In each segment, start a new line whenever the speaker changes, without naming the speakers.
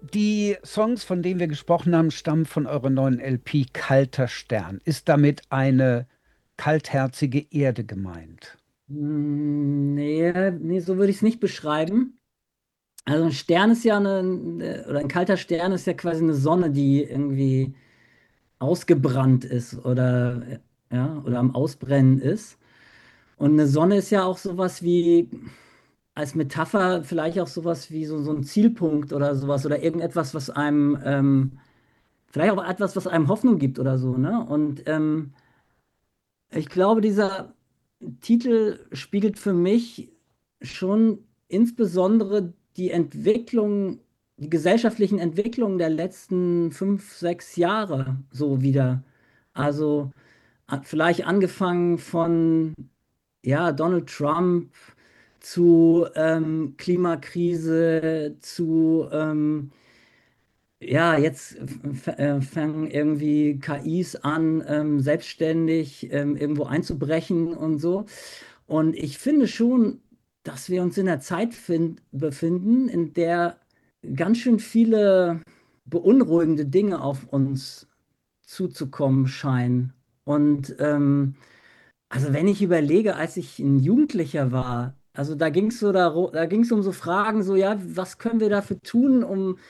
Die Songs, von denen wir gesprochen haben, stammen von eurer neuen LP Kalter Stern. Ist damit eine kaltherzige Erde gemeint?
Nee, so würde ich es nicht beschreiben. Also ein Stern ist ja oder ein kalter Stern ist ja quasi eine Sonne, die irgendwie ausgebrannt ist oder am Ausbrennen ist. Und eine Sonne ist ja auch sowas wie, als Metapher vielleicht auch sowas wie so ein Zielpunkt oder sowas oder irgendetwas, was einem, vielleicht auch etwas, was einem Hoffnung gibt oder so, ne? Und ich glaube, dieser Titel spiegelt für mich schon insbesondere die gesellschaftlichen Entwicklungen der letzten 5, 6 Jahre so wieder. Also vielleicht angefangen von ja, Donald Trump zu Klimakrise, zu ja, jetzt fangen irgendwie KIs an, selbstständig irgendwo einzubrechen und so. Und ich finde schon, dass wir uns in einer Zeit befinden, in der ganz schön viele beunruhigende Dinge auf uns zuzukommen scheinen. Und also wenn ich überlege, als ich ein Jugendlicher war, also da ging es um so Fragen, so ja, was können wir dafür tun,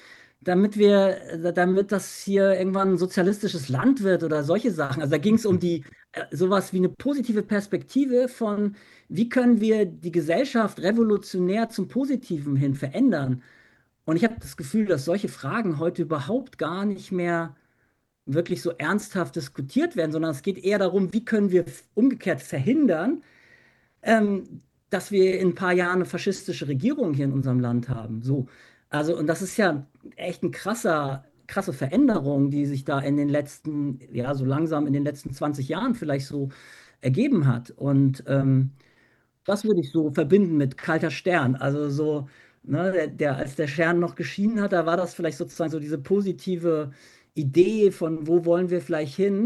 damit das hier irgendwann ein sozialistisches Land wird oder solche Sachen. Also da ging es um sowas wie eine positive Perspektive von, wie können wir die Gesellschaft revolutionär zum Positiven hin verändern? Und ich habe das Gefühl, dass solche Fragen heute überhaupt gar nicht mehr wirklich so ernsthaft diskutiert werden, sondern es geht eher darum, wie können wir umgekehrt verhindern, dass wir in ein paar Jahren eine faschistische Regierung hier in unserem Land haben. So. Also, und das ist ja echt ein krasse Veränderung, die sich da in den letzten, ja, so langsam in den letzten 20 Jahren vielleicht so ergeben hat. Und das würde ich so verbinden mit kalter Stern. Also so, ne, als der Stern noch geschienen hat, da war das vielleicht sozusagen so diese positive Idee von, wo wollen wir vielleicht hin?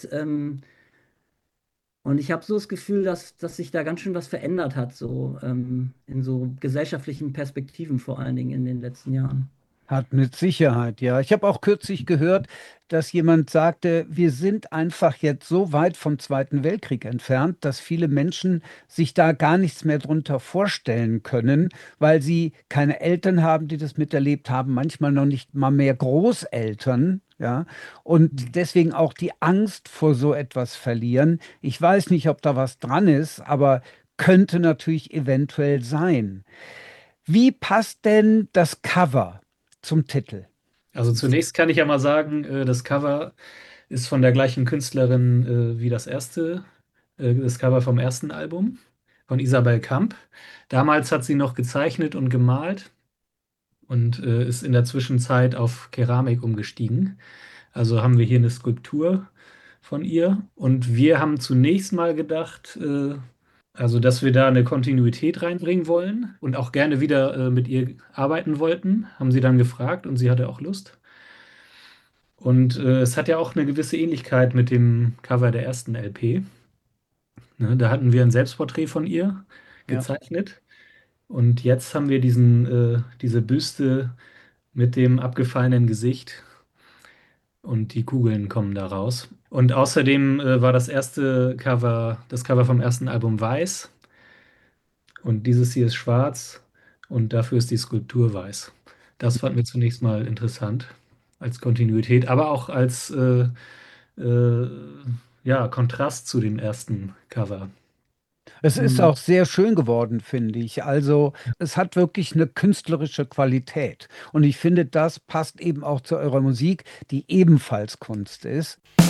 Und ich habe so das Gefühl, dass sich da ganz schön was verändert hat, so in so gesellschaftlichen Perspektiven vor allen Dingen in den letzten Jahren.
Hat mit Sicherheit, ja. Ich habe auch kürzlich gehört, dass jemand sagte, wir sind einfach jetzt so weit vom Zweiten Weltkrieg entfernt, dass viele Menschen sich da gar nichts mehr drunter vorstellen können, weil sie keine Eltern haben, die das miterlebt haben, manchmal noch nicht mal mehr Großeltern, ja, und deswegen auch die Angst vor so etwas verlieren. Ich weiß nicht, ob da was dran ist, aber könnte natürlich eventuell sein. Wie passt denn das Cover zum Titel?
Also zunächst kann ich ja mal sagen, das Cover ist von der gleichen Künstlerin wie das Cover vom ersten Album von Isabel Kamp. Damals hat sie noch gezeichnet und gemalt und ist in der Zwischenzeit auf Keramik umgestiegen. Also haben wir hier eine Skulptur von ihr und wir haben zunächst mal gedacht, also dass wir da eine Kontinuität reinbringen wollen und auch gerne wieder mit ihr arbeiten wollten, haben sie dann gefragt und sie hatte auch Lust. Und es hat ja auch eine gewisse Ähnlichkeit mit dem Cover der ersten LP. Ne? Da hatten wir ein Selbstporträt von ihr
Ja.
gezeichnet. Und jetzt haben wir diese Büste mit dem abgefallenen Gesicht und die Kugeln kommen da raus. Und außerdem war das Cover vom ersten Album weiß und dieses hier ist schwarz und dafür ist die Skulptur weiß. Das fanden wir zunächst mal interessant als Kontinuität, aber auch als äh, ja, Kontrast zu dem ersten Cover.
Es ist
Hm.
auch sehr schön geworden, finde ich. Also es hat wirklich eine künstlerische Qualität. Und ich finde, das passt eben auch zu eurer Musik, die ebenfalls Kunst ist.